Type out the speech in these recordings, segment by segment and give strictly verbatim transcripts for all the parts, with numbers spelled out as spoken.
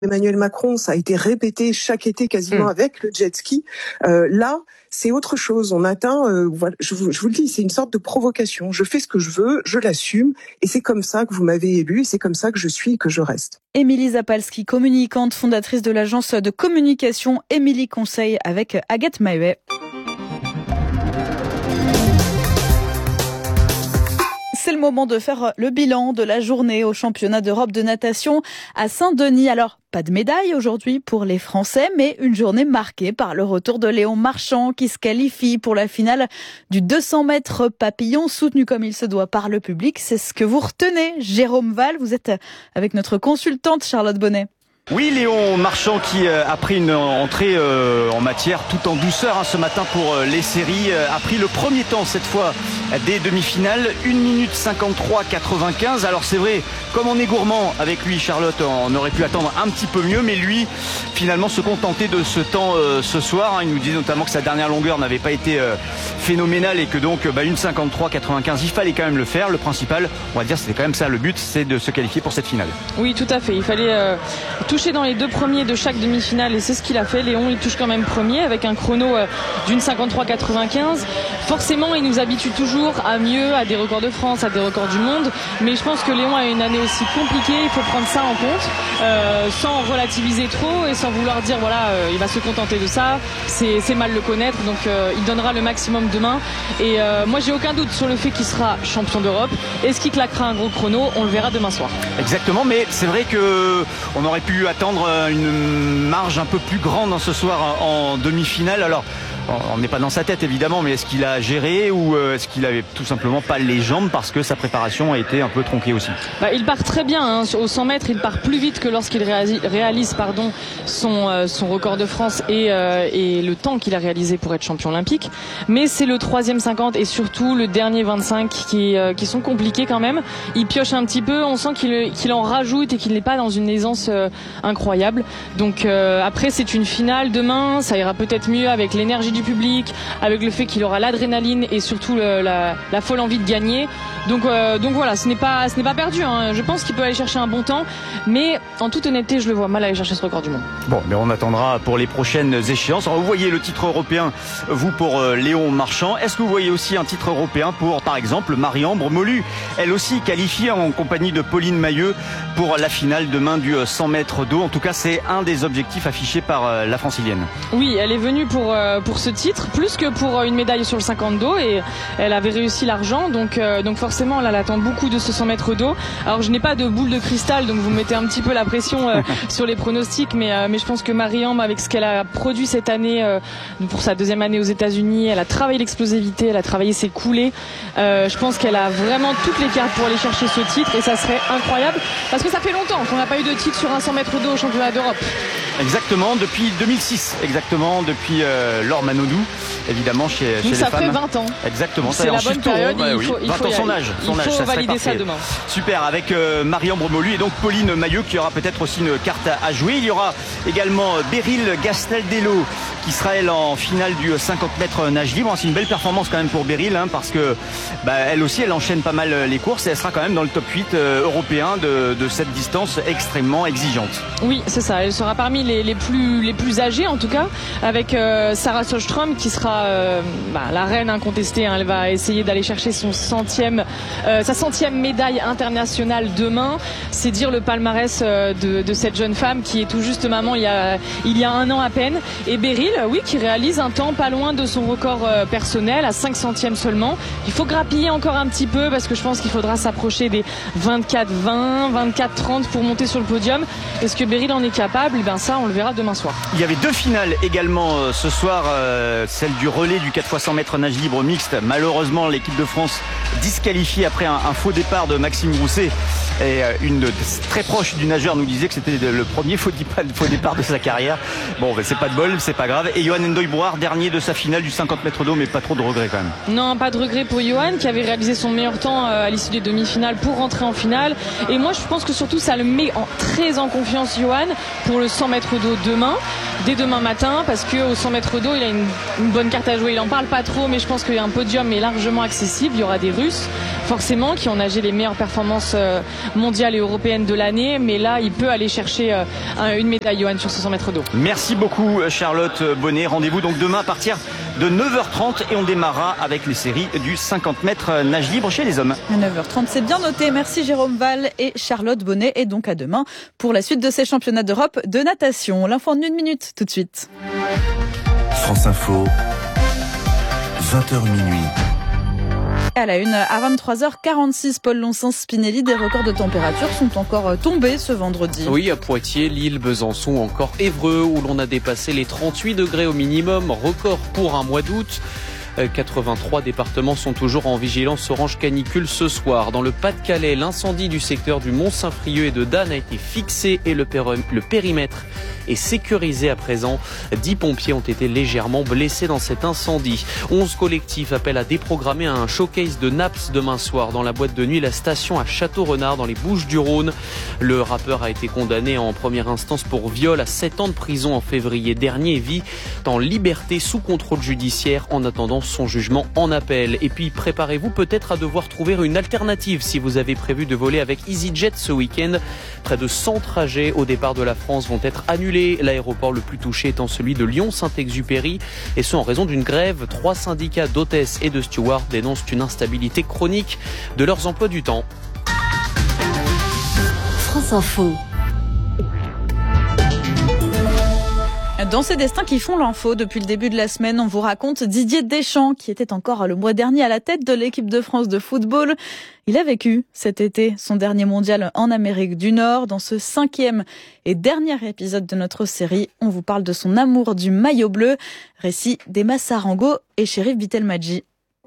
Emmanuel Macron, ça a été répété chaque été quasiment mmh. avec le jet ski. Euh, là, c'est autre chose. On atteint, euh, voilà, je, vous, je vous le dis, c'est une sorte de provocation. Je fais ce que je veux, je l'assume, et c'est comme ça que vous m'avez élu, et c'est comme ça que je suis et que je reste. Émilie Zapalski, communicante, fondatrice de l'agence de communication Émilie Conseil avec Agathe Mahuet. C'est le moment de faire le bilan de la journée au championnat d'Europe de natation à Saint-Denis. Alors, pas de médaille aujourd'hui pour les Français, mais une journée marquée par le retour de Léon Marchand qui se qualifie pour la finale du deux cents mètres papillon, soutenu comme il se doit par le public. C'est ce que vous retenez, Jérôme Val. Vous êtes avec notre consultante Charlotte Bonnet. Oui, Léon Marchand qui a pris une entrée en matière tout en douceur ce matin pour les séries, a pris le premier temps cette fois des demi-finales, une minute cinquante-trois quatre-vingt-quinze. Alors c'est vrai, comme on est gourmand avec lui, Charlotte, on aurait pu attendre un petit peu mieux, mais lui finalement se contentait de ce temps ce soir. Il nous disait notamment que sa dernière longueur n'avait pas été phénoménale et que donc bah, une cinquante-trois quatre-vingt-quinze, il fallait quand même le faire. Le principal, on va dire, c'était quand même ça le but, c'est de se qualifier pour cette finale. Oui, tout à fait, il fallait euh, toucher dans les deux premiers de chaque demi-finale et c'est ce qu'il a fait. Léon, il touche quand même premier avec un chrono euh, d'une cinquante-trois quatre-vingt-quinze. Forcément, il nous habitue toujours à mieux, à des records de France, à des records du monde, mais je pense que Léon a une année aussi compliquée, il faut prendre ça en compte euh, sans relativiser trop et sans vouloir dire voilà euh, il va se contenter de ça, c'est, c'est mal le connaître, donc euh, il donnera le maximum demain et euh, moi j'ai aucun doute sur le fait qu'il sera champion d'Europe. Est-ce qu'il claquera un gros chrono? On le verra demain soir. Exactement, mais c'est vrai que on aurait pu attendre une marge un peu plus grande ce soir en demi-finale. Alors on n'est pas dans sa tête évidemment, mais est-ce qu'il a géré ou est-ce qu'il avait tout simplement pas les jambes parce que sa préparation a été un peu tronquée aussi? Bah, il part très bien hein. Au cent mètres, il part plus vite que lorsqu'il réalise, réalise pardon, son, euh, son record de France et, euh, et le temps qu'il a réalisé pour être champion olympique. Mais c'est le troisième cinquante et surtout le dernier vingt-cinq qui, euh, qui sont compliqués quand même. Il pioche un petit peu, on sent qu'il, qu'il en rajoute et qu'il n'est pas dans une aisance euh, incroyable. Donc euh, après c'est une finale demain, ça ira peut-être mieux avec l'énergie du public, avec le fait qu'il aura l'adrénaline et surtout le, la, la folle envie de gagner. Donc, euh, donc voilà, ce n'est pas, ce n'est pas perdu. Hein. Je pense qu'il peut aller chercher un bon temps, mais en toute honnêteté, je le vois mal aller chercher ce record du monde. Bon, mais on attendra pour les prochaines échéances. Alors, vous voyez le titre européen, vous pour euh, Léon Marchand. Est-ce que vous voyez aussi un titre européen pour, par exemple, Marie-Ambre Molu, elle aussi qualifiée en compagnie de Pauline Mailleux pour la finale demain du cent mètres d'eau. En tout cas, c'est un des objectifs affichés par euh, la Francilienne. Oui, elle est venue pour euh, pour ce titre, plus que pour une médaille sur le cinquante d'eau et elle avait réussi l'argent. Donc, euh, donc forcément, là, elle attend beaucoup de ce cent mètres d'eau. Alors, je n'ai pas de boule de cristal, donc vous mettez un petit peu la pression euh, sur les pronostics, mais, euh, mais je pense que Marie-Ambre, avec ce qu'elle a produit cette année, euh, pour sa deuxième année aux États-Unis, elle a travaillé l'explosivité, elle a travaillé ses coulées. Euh, je pense qu'elle a vraiment toutes les cartes pour aller chercher ce titre et ça serait incroyable parce que ça fait longtemps qu'on n'a pas eu de titre sur un cent mètres d'eau au championnat d'Europe. Exactement, depuis deux mille six, exactement, depuis euh, Laure Manodou, évidemment chez, chez les femmes. Ça fait vingt ans. Exactement, c'est la bonne période. Bah, oui. il faut vingt ans, son âge, son il âge, faut ça valider serait ça demain. Super, avec euh, Marie-Ambre Molu et donc Pauline Mailleux qui aura peut-être aussi une carte à jouer. Il y aura également Beryl Gastaldello qui sera elle en finale du cinquante mètres nage libre. C'est une belle performance quand même pour Beryl hein, parce que bah, elle aussi elle enchaîne pas mal les courses et elle sera quand même dans le top huit euh, européen de, de cette distance extrêmement exigeante. Oui, c'est ça, elle sera parmi les, les plus les plus âgées en tout cas, avec euh, Sarah Sjöström qui sera euh, bah, la reine incontestée hein. Elle va essayer d'aller chercher son centième euh, sa centième médaille internationale demain. C'est dire le palmarès euh, de, de cette jeune femme qui est tout juste maman il y a il y a un an à peine. Et Beryl, oui, qui réalise un temps pas loin de son record euh, personnel à cinq centièmes seulement. Il faut grappiller encore un petit peu parce que je pense qu'il faudra s'approcher des vingt-quatre vingt, vingt-quatre trente pour monter sur le podium. Est-ce que Beryl en est capable? Eh bien ça, on le verra demain soir. Il y avait deux finales également euh, ce soir, euh, celle du relais du quatre fois cent mètres nage libre mixte. Malheureusement, l'équipe de France disqualifiée après un, un faux départ de Maxime Grousset. Et euh, une de, très proche du nageur nous disait que c'était le premier faux départ, faux départ de sa carrière. Bon, ben, c'est pas de bol, c'est pas grave. Et Johan Ndoye-Brouard, dernier de sa finale du cinquante mètres d'eau, mais pas trop de regrets quand même. Non, pas de regrets pour Johan qui avait réalisé son meilleur temps euh, à l'issue des demi-finales pour rentrer en finale. Et moi, je pense que surtout ça le met en, très en confiance Johan pour le cent mètres d'eau demain, dès demain matin, parce qu'au cent mètres d'eau, il a une, une bonne carte à jouer. Il en parle pas trop, mais je pense qu'un podium est largement accessible. Il y aura des Russes. forcément, qui ont nagé les meilleures performances mondiales et européennes de l'année. Mais là, il peut aller chercher une médaille, Johan, sur ce cent mètres d'eau. Merci beaucoup, Charlotte Bonnet. Rendez-vous donc demain à partir de neuf heures trente et on démarrera avec les séries du cinquante mètres nage libre chez les hommes. À neuf heures trente, c'est bien noté. Merci Jérôme Val et Charlotte Bonnet. Et donc à demain pour la suite de ces championnats d'Europe de natation. L'info en une minute, tout de suite. France Info, vingt heures minuit. À la une, à vingt-trois heures quarante-six, Paul Lonsens-Spinelli, des records de température sont encore tombés ce vendredi. Oui, à Poitiers, Lille, Besançon, encore Évreux, où l'on a dépassé les trente-huit degrés au minimum, record pour un mois d'août. quatre-vingt-trois départements sont toujours en vigilance orange canicule ce soir. Dans le Pas-de-Calais, l'incendie du secteur du Mont-Saint-Frieux et de Danne a été fixé et le, péri- le périmètre est sécurisé à présent. Dix pompiers ont été légèrement blessés dans cet incendie. Onze collectifs appellent à déprogrammer un showcase de Naps demain soir dans la boîte de nuit La Station à Château-Renard dans les Bouches-du-Rhône. Le rappeur a été condamné en première instance pour viol à sept ans de prison en février dernier et vit en liberté sous contrôle judiciaire en attendant son jugement en appel. Et puis préparez-vous peut-être à devoir trouver une alternative si vous avez prévu de voler avec EasyJet ce week-end. Près de cent trajets au départ de la France vont être annulés. L'aéroport le plus touché étant celui de Lyon-Saint-Exupéry, et ce en raison d'une grève. Trois syndicats d'hôtesses et de stewards dénoncent une instabilité chronique de leurs emplois du temps. France Info. Dans ces destins qui font l'info depuis le début de la semaine, on vous raconte Didier Deschamps, qui était encore le mois dernier à la tête de l'équipe de France de football. Il a vécu cet été son dernier mondial en Amérique du Nord. Dans ce cinquième et dernier épisode de notre série, on vous parle de son amour du maillot bleu. Récit d'Emma Sarango et Chérif Bitelmadji.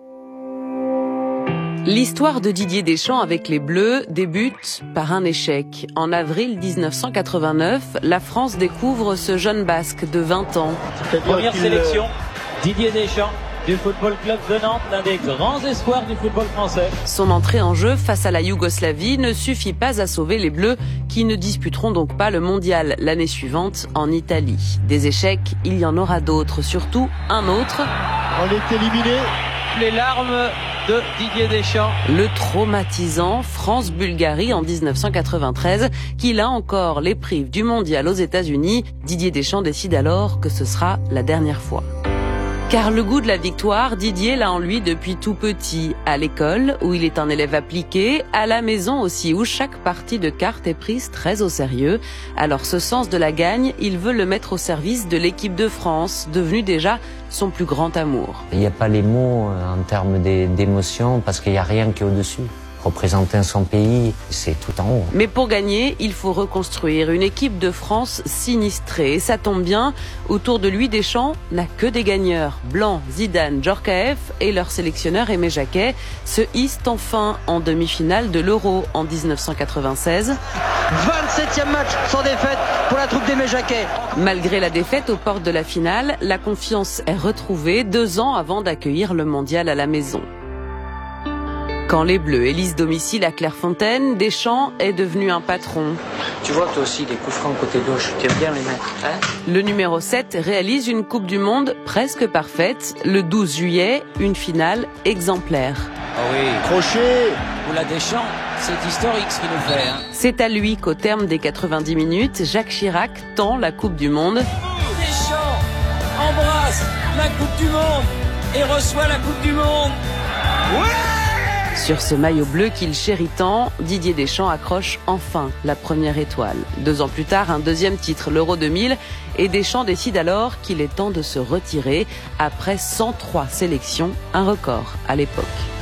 L'histoire de Didier Deschamps avec les Bleus débute par un échec. En avril dix-neuf cent quatre-vingt-neuf, la France découvre ce jeune Basque de vingt ans. Première sélection, Didier Deschamps du Football Club de Nantes, l'un des grands espoirs du football français. Son entrée en jeu face à la Yougoslavie ne suffit pas à sauver les Bleus qui ne disputeront donc pas le mondial l'année suivante en Italie. Des échecs, il y en aura d'autres, surtout un autre. On est éliminé. Les larmes de Didier Deschamps. Le traumatisant France-Bulgarie en dix-neuf cent quatre-vingt-treize, qui là encore les prive du mondial aux États-Unis. Didier Deschamps décide alors que ce sera la dernière fois. Car le goût de la victoire, Didier l'a en lui depuis tout petit. À l'école, où il est un élève appliqué, à la maison aussi, où chaque partie de cartes est prise très au sérieux. Alors ce sens de la gagne, il veut le mettre au service de l'équipe de France, devenue déjà son plus grand amour. Il n'y a pas les mots en termes d'émotion, parce qu'il n'y a rien qui est au-dessus. Représenter son pays, c'est tout en haut. Mais pour gagner, il faut reconstruire une équipe de France sinistrée. Et ça tombe bien, autour de lui, Deschamps n'a que des gagneurs. Blanc, Zidane, Djorkaeff et leur sélectionneur Aimé Jacquet se hissent enfin en demi-finale de l'Euro en dix-neuf cent quatre-vingt-seize. vingt-septième match sans défaite pour la troupe d'Aimé Jacquet. Malgré la défaite aux portes de la finale, la confiance est retrouvée deux ans avant d'accueillir le mondial à la maison. Quand les Bleus élisent domicile à Clairefontaine, Deschamps est devenu un patron. Tu vois toi aussi les coups francs côté gauche, tu aimes bien les mettre, hein? Le numéro sept réalise une Coupe du Monde presque parfaite. Le douze juillet, une finale exemplaire. Ah oui, crochet pour la Deschamps, c'est historique ce qu'il nous fait. Hein. C'est à lui qu'au terme des quatre-vingt-dix minutes, Jacques Chirac tend la Coupe du Monde. Deschamps embrasse la Coupe du Monde et reçoit la Coupe du Monde. Ouais! Sur ce maillot bleu qu'il chérit tant, Didier Deschamps accroche enfin la première étoile. Deux ans plus tard, un deuxième titre, l'Euro deux mille, et Deschamps décide alors qu'il est temps de se retirer après cent trois sélections, un record à l'époque.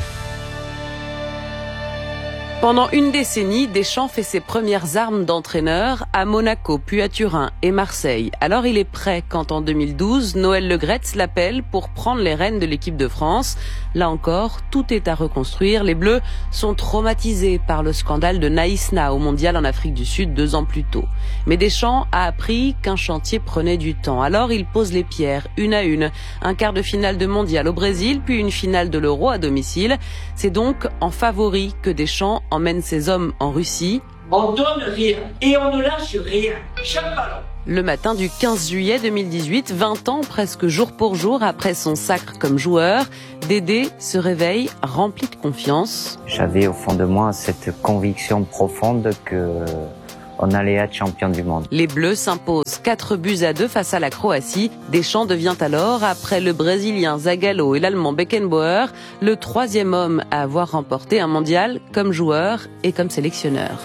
Pendant une décennie, Deschamps fait ses premières armes d'entraîneur à Monaco, puis à Turin et Marseille. Alors il est prêt quand en deux mille douze, Noël Le Graët l'appelle pour prendre les rênes de l'équipe de France. Là encore, tout est à reconstruire. Les Bleus sont traumatisés par le scandale de Naïsna au mondial en Afrique du Sud deux ans plus tôt. Mais Deschamps a appris qu'un chantier prenait du temps. Alors il pose les pierres, une à une. Un quart de finale de mondial au Brésil, puis une finale de l'Euro à domicile. C'est donc en favori que Deschamps emmène ses hommes en Russie. On donne rien et on ne lâche rien. Chaque ballon. Le matin du quinze juillet deux mille dix-huit, vingt ans presque jour pour jour après son sacre comme joueur, Dédé se réveille rempli de confiance. J'avais au fond de moi cette conviction profonde que on allait être champion du monde. Les Bleus s'imposent quatre buts à deux face à la Croatie. Deschamps devient alors, après le Brésilien Zagallo et l'Allemand Beckenbauer, le troisième homme à avoir remporté un mondial comme joueur et comme sélectionneur.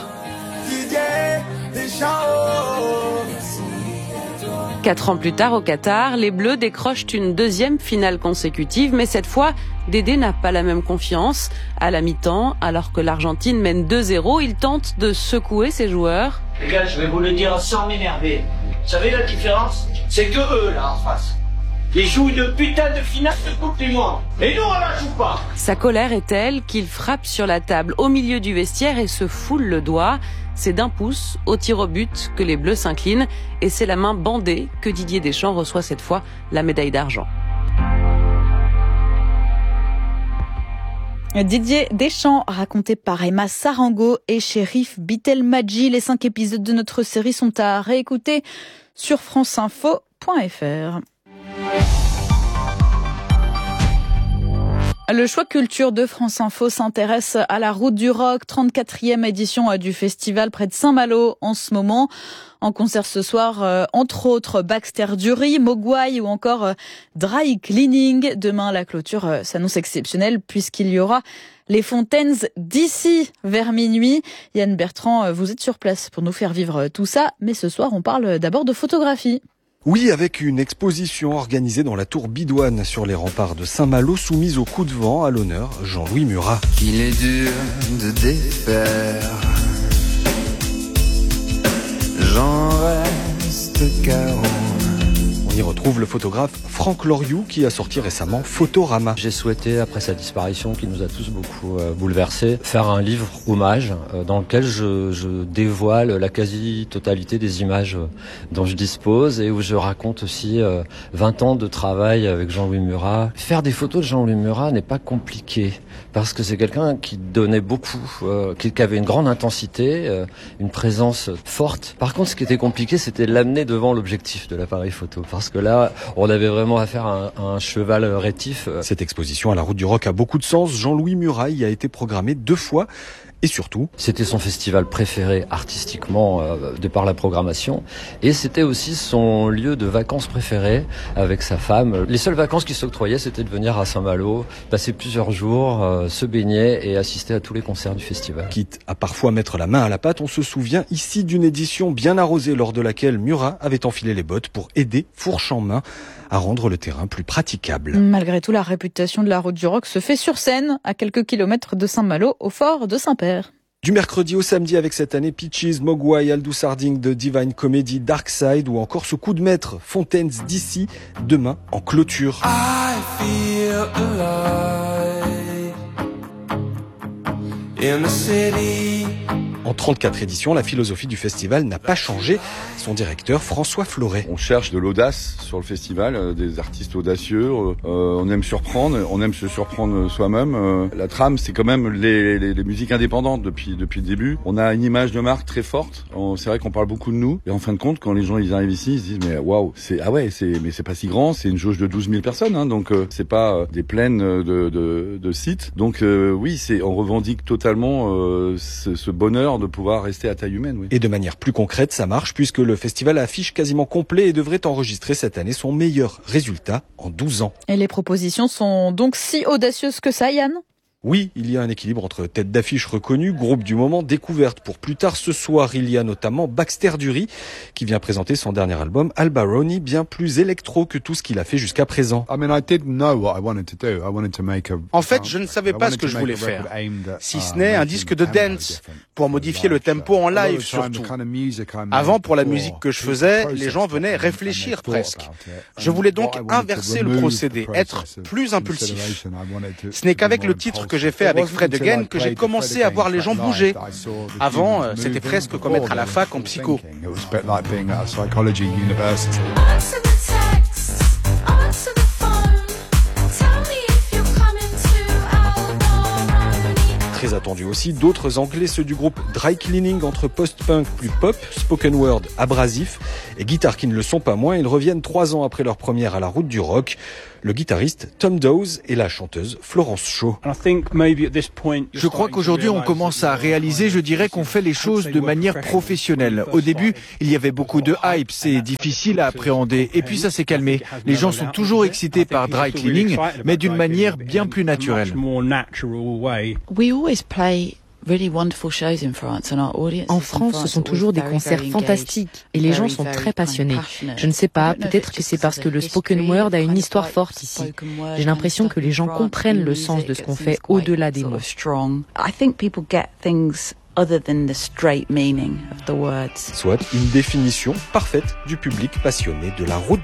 Quatre ans plus tard, au Qatar, les Bleus décrochent une deuxième finale consécutive, mais cette fois, Dédé n'a pas la même confiance. À la mi-temps, alors que l'Argentine mène deux zéro, il tente de secouer ses joueurs. Les gars, je vais vous le dire sans m'énerver. Vous savez la différence? C'est que eux, là, en face, ils jouent une putain de finale de Coupe du Monde. Et nous, on la joue pas. Sa colère est telle qu'il frappe sur la table au milieu du vestiaire et se foule le doigt. C'est d'un pouce au tir au but que les Bleus s'inclinent et c'est la main bandée que Didier Deschamps reçoit cette fois la médaille d'argent. Didier Deschamps, raconté par Emma Sarango et Chérif Bitelmadji. Les cinq épisodes de notre série sont à réécouter sur franceinfo point f r. Le choix culture de France Info s'intéresse à la Route du Rock, trente-quatrième édition du festival près de Saint-Malo en ce moment. En concert ce soir, euh, entre autres Baxter Dury, Mogwai ou encore euh, Dry Cleaning. Demain, la clôture euh, s'annonce exceptionnelle puisqu'il y aura les Fontaines d'ici vers minuit. Yann Bertrand, euh, vous êtes sur place pour nous faire vivre euh, tout ça. Mais ce soir, on parle d'abord de photographie. Oui, avec une exposition organisée dans la tour Bidouane sur les remparts de Saint-Malo, soumise au coup de vent, à l'honneur Jean-Louis Murat. Il est dur de défaire, j'en reste carreau. On y retrouve le photographe Franck Loriou qui a sorti récemment Photorama. J'ai souhaité, après sa disparition qui nous a tous beaucoup euh, bouleversés, faire un livre hommage euh, dans lequel je, je dévoile la quasi-totalité des images euh, dont je dispose et où je raconte aussi euh, vingt ans de travail avec Jean-Louis Murat. Faire des photos de Jean-Louis Murat n'est pas compliqué parce que c'est quelqu'un qui donnait beaucoup, euh, qui, qui avait une grande intensité, euh, une présence forte. Par contre, ce qui était compliqué, c'était de l'amener devant l'objectif de l'appareil photo. Parce que là, on avait vraiment affaire à un, à un cheval rétif. Cette exposition à la Route du Rock a beaucoup de sens. Jean-Louis Murat y a été programmé deux fois. Et surtout, c'était son festival préféré artistiquement euh, de par la programmation. Et c'était aussi son lieu de vacances préféré avec sa femme. Les seules vacances qu'il s'octroyait, c'était de venir à Saint-Malo, passer plusieurs jours, euh, se baigner et assister à tous les concerts du festival. Quitte à parfois mettre la main à la pâte, on se souvient ici d'une édition bien arrosée lors de laquelle Murat avait enfilé les bottes pour aider, fourche en main, à rendre le terrain plus praticable. Malgré tout, la réputation de la Route du Rock se fait sur scène, à quelques kilomètres de Saint-Malo, au fort de Saint-Père. Du mercredi au samedi avec cette année Peaches, Mogwai, Aldous Harding de Divine Comedy, Dark Side ou encore ce coup de maître Fontaines d'ici, demain en clôture. I feel alive in the city. En trente-quatre éditions, la philosophie du festival n'a pas changé. Son directeur, François Floret. On cherche de l'audace sur le festival, euh, des artistes audacieux. Euh, on aime surprendre, on aime se surprendre soi-même. Euh, la trame, c'est quand même les, les, les musiques indépendantes depuis depuis le début. On a une image de marque très forte. On, c'est vrai qu'on parle beaucoup de nous. Et en fin de compte, quand les gens ils arrivent ici, ils se disent mais waouh, c'est ah ouais, c'est mais c'est pas si grand. C'est une jauge de douze mille personnes, hein, donc euh, c'est pas euh, des plaines de de, de sites. Donc euh, oui, c'est on revendique totalement euh, ce, ce bonheur de pouvoir rester à taille humaine. Oui. Et de manière plus concrète, ça marche puisque le festival affiche quasiment complet et devrait enregistrer cette année son meilleur résultat en douze ans. Et les propositions sont donc si audacieuses que ça, Yann ? Oui, il y a un équilibre entre tête d'affiche reconnue, groupe du moment, découverte pour plus tard ce soir. Il y a notamment Baxter Dury qui vient présenter son dernier album Albaroni, bien plus électro que tout ce qu'il a fait jusqu'à présent. En fait, je ne savais pas ce que je voulais faire, si ce n'est un disque de dance, pour modifier le tempo en live surtout. Avant, pour la musique que je faisais, les gens venaient réfléchir presque. Je voulais donc inverser le procédé, être plus impulsif. Ce n'est qu'avec le titre que j'ai fait avec Fred Again que j'ai commencé à voir les gens bouger. Avant, c'était presque comme être à la fac en psycho. Très attendu aussi, d'autres anglais, ceux du groupe Dry Cleaning, entre post-punk plus pop, spoken word abrasif et guitares qui ne le sont pas moins. Ils reviennent trois ans après leur première à la route du rock. Le guitariste Tom Dawes et la chanteuse Florence Shaw. Je crois qu'aujourd'hui on commence à réaliser, je dirais qu'on fait les choses de manière professionnelle. Au début, il y avait beaucoup de hype, c'est difficile à appréhender. Et puis ça s'est calmé. Les gens sont toujours excités par Dry Cleaning, mais d'une manière bien plus naturelle. En France, ce sont toujours des concerts fantastiques et les gens sont très passionnés. Je ne sais pas, peut-être que c'est parce que le spoken word a une histoire forte ici. J'ai l'impression que les gens comprennent le sens de ce qu'on fait au-delà des mots. Soit une définition parfaite du public passionné de la route